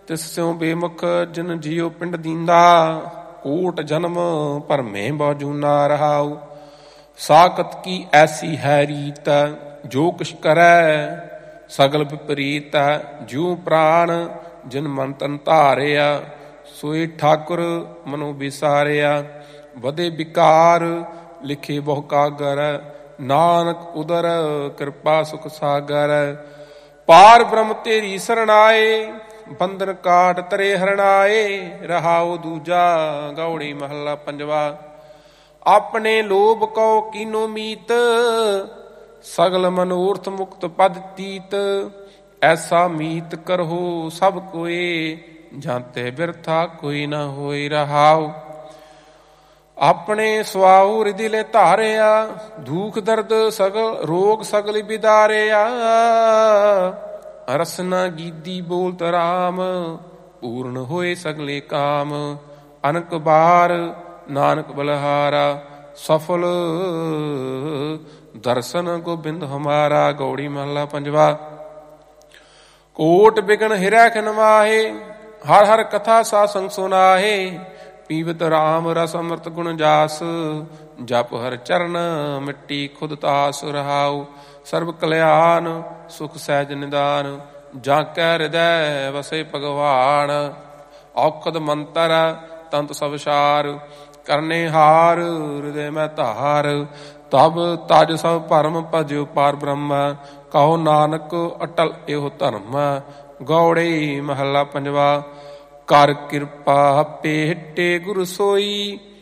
ਤਿਸ ਸਿਉ ਬੇਮੁਖ ਜਿਨ ਜੀਉ ਪਿੰਡ ਦੀਂਦਾ। ਕੋਟ ਜਨਮ ਭਰਮੇ ਬਹੁ ਜੂਨਾ ਰਹਾਉ। ਸਾਕਤ ਕੀ ਐਸੀ ਹੈ ਰੀਤ ਜੋ ਕਿਛ ਕਰੈ ਸਗਲ ਵਿਪਰੀਤ। ਜਿਉ ਪ੍ਰਾਣ ਜਿਨ ਮਨ ਤਨ ਧਾਰਿਆ ਸੋਈ ਠਾਕੁਰ ਮਨੋ ਵਿਸਾਰਿਆ। ਵਧੇ ਵਿਕਾਰ ਲਿਖੇ ਬਹੁ ਕਾਗਰ ਨਾਨਕ ਉਦਰ ਕਿਰਪਾ ਸੁਖ ਸਾਗਰ। ਪਾਰ ਬ੍ਰਹਮ ਤੇਰੀ ਸਰਣਾਏ ਬੰਧਨ ਕਾਟ ਤਰੇ ਹਰਣਾਏ। ਰਹਾਉ ਦੂਜਾ ਗੌੜੀ ਮਹੱਲਾ ਪੰਜਵਾ। ਆਪਣੇ ਲੋਭ ਕਉ ਕੀਨੋ ਮੀਤ ਸਗਲ ਮਨੋਰਥ ਮੁਕਤ ਪਦ ਤੀਤ। ਐਸਾ ਮੀਤ ਕਰਹੁ ਸਭ ਕੋਏ ਜਾਂਤੇ ਬਿਰਥਾ ਕੋਈ ਨਾ ਹੋਈ। ਰਹਾਉ ਆਪਣੇ ਸੁਆਉ ਹਿਰਦਿ ਲੈ ਧਾਰਿਆ ਦੁਖ ਦਰਦ ਸਗਲ ਰੋਗ ਸਗਲ ਬਿਦਾਰਿਆ। ਰਸਨਾ ਗੀਦੀ ਬੋਲਤ ਰਾਮ ਪੂਰਨ ਹੋਏ ਸਗਲੇ ਕਾਮ। ਅਨਕ ਬਾਰ ਨਾਨਕ ਬਲਹਾਰਾ ਸਫਲ ਦਰਸ਼ਨ ਗੋਬਿੰਦ ਹਮਾਰਾ। ਗੌੜੀ ਮਹੱਲਾ ਪੰਜਵਾ। ਕੋਟ ਬਿਗਨ ਹਿਰੈ ਖਨਵਾਹੇ ਹਰ ਹਰ ਕਥਾ ਸਾਸੰਗ ਸੁਨਾਹੇ। ਪੀਵਤ ਰਾਮ ਰਸ ਅੰਮ੍ਰਿਤ ਗੁਣ ਜਾਸ ਜਪ ਹਰ ਚਰਨ ਮਿੱਟੀ ਖੁਦ ਤਾਸ। ਰਹਾਉ ਸਰਬ ਕਲਿਆਣ ਸੁਖ ਸਹਿਜ ਨਿਦਾਨ ਜਾਂ ਕੈ ਹਿਰਦੈ ਵਸੇ ਭਗਵਾਨ। ਔਖਦ ਮੰਤਰ ਤੰਤ ਸਭ ਸਾਰ ਕਰਨੇ ਹਾਰ ਹਿਰਦੈ ਮੈਂ ਧਾਰ। ਤਬ ਤਜ ਸਭ ਭਰਮ ਭਜਿਓ ਪਾਰ ਬ੍ਰਹਮ ਕਹੋ ਨਾਨਕ ਅਟਲ ਇਹੋ ਧਰਮ। ਗੌੜੀ ਮਹੱਲਾ ਪੰਜਵਾ। ਕਰ ਕਿਰਪਾ ਭੇਟੇ ਗੁਰ ਸੋਈ